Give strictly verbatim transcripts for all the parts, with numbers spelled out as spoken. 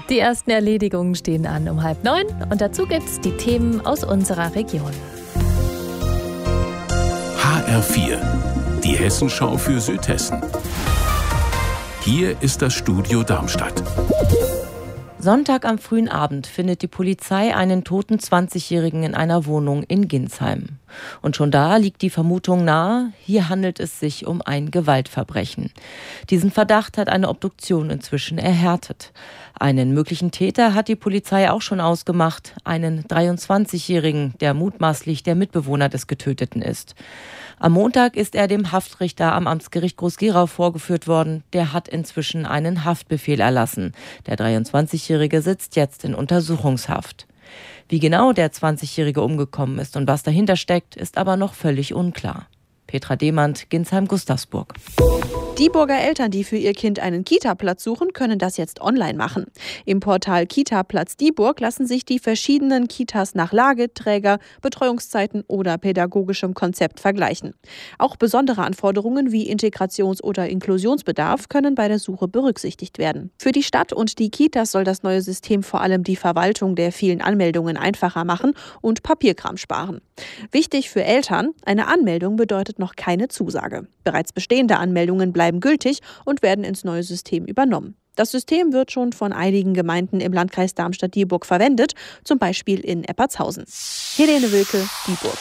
Die ersten Erledigungen stehen an um halb neun und dazu gibt's die Themen aus unserer Region. H R vier, die Hessenschau für Südhessen. Hier ist das Studio Darmstadt. Sonntag am frühen Abend findet die Polizei einen toten zwanzigjährigen in einer Wohnung in Ginsheim. Und schon da liegt die Vermutung nahe, hier handelt es sich um ein Gewaltverbrechen. Diesen Verdacht hat eine Obduktion inzwischen erhärtet. Einen möglichen Täter hat die Polizei auch schon ausgemacht, einen dreiundzwanzigjährigen, der mutmaßlich der Mitbewohner des Getöteten ist. Am Montag ist er dem Haftrichter am Amtsgericht Groß-Gerau vorgeführt worden. Der hat inzwischen einen Haftbefehl erlassen. Der dreiundzwanzigjährige sitzt jetzt in Untersuchungshaft. Wie genau der zwanzigjährige umgekommen ist und was dahinter steckt, ist aber noch völlig unklar. Petra Demand, Ginsheim-Gustavsburg. Dieburger Eltern, die für ihr Kind einen Kita-Platz suchen, können das jetzt online machen. Im Portal Kita-Platz Dieburg lassen sich die verschiedenen Kitas nach Lage, Träger, Betreuungszeiten oder pädagogischem Konzept vergleichen. Auch besondere Anforderungen wie Integrations- oder Inklusionsbedarf können bei der Suche berücksichtigt werden. Für die Stadt und die Kitas soll das neue System vor allem die Verwaltung der vielen Anmeldungen einfacher machen und Papierkram sparen. Wichtig für Eltern: eine Anmeldung bedeutet noch keine Zusage. Bereits bestehende Anmeldungen bleiben gültig und werden ins neue System übernommen. Das System wird schon von einigen Gemeinden im Landkreis Darmstadt-Dieburg verwendet, zum Beispiel in Eppertshausen. Helene Wilke, Dieburg.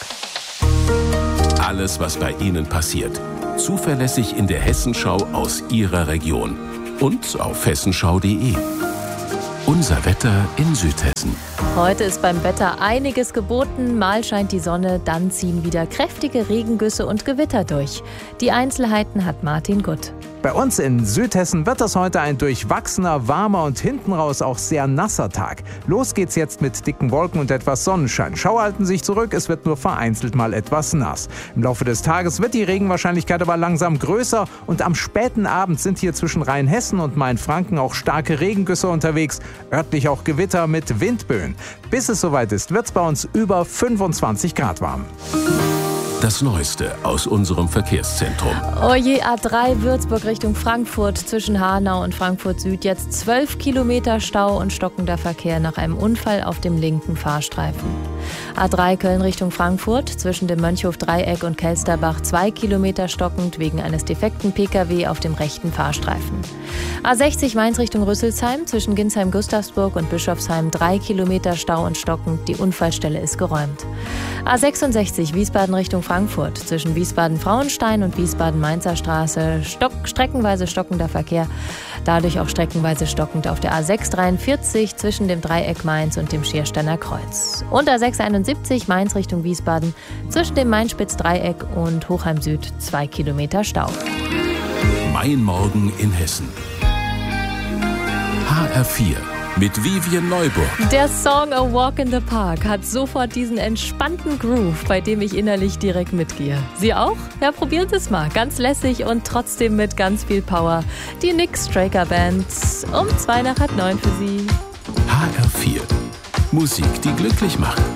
Alles, was bei Ihnen passiert. Zuverlässig in der Hessenschau aus Ihrer Region. Und auf hessenschau punkt de. Unser Wetter in Südhessen. Heute ist beim Wetter einiges geboten. Mal scheint die Sonne, dann ziehen wieder kräftige Regengüsse und Gewitter durch. Die Einzelheiten hat Martin Gutt. Bei uns in Südhessen wird das heute ein durchwachsener, warmer und hinten raus auch sehr nasser Tag. Los geht's jetzt mit dicken Wolken und etwas Sonnenschein. Schauer halten sich zurück, es wird nur vereinzelt mal etwas nass. Im Laufe des Tages wird die Regenwahrscheinlichkeit aber langsam größer und am späten Abend sind hier zwischen Rheinhessen und Mainfranken auch starke Regengüsse unterwegs, örtlich auch Gewitter mit Windböen. Bis es soweit ist, wird's bei uns über fünfundzwanzig Grad warm. Das Neueste aus unserem Verkehrszentrum. Oje, A drei Würzburg Richtung Frankfurt zwischen Hanau und Frankfurt Süd. Jetzt zwölf Kilometer Stau und stockender Verkehr nach einem Unfall auf dem linken Fahrstreifen. A drei Köln Richtung Frankfurt zwischen dem Mönchhof-Dreieck und Kelsterbach zwei Kilometer stockend wegen eines defekten Pkw auf dem rechten Fahrstreifen. A sechzig Mainz Richtung Rüsselsheim zwischen Ginsheim-Gustavsburg und Bischofsheim drei Kilometer Stau und stockend. Die Unfallstelle ist geräumt. A sechsundsechzig Wiesbaden Richtung Frankfurt zwischen Wiesbaden-Frauenstein und Wiesbaden-Mainzer Straße stock, streckenweise stockender Verkehr, dadurch auch streckenweise stockend auf der A sechs dreiundvierzig zwischen dem Dreieck Mainz und dem Schiersteiner Kreuz. Und A sechs einundsiebzig Mainz Richtung Wiesbaden zwischen dem Mainspitz-Dreieck und Hochheim Süd zwei Kilometer Stau. Mein Morgen in Hessen. H R vier. Mit Vivian Neuburg. Der Song A Walk in the Park hat sofort diesen entspannten Groove, bei dem ich innerlich direkt mitgehe. Sie auch? Ja, probieren Sie es mal. Ganz lässig und trotzdem mit ganz viel Power. Die Nick Straker Band um zwei nach halb neun für Sie. H R vier. Musik, die glücklich macht.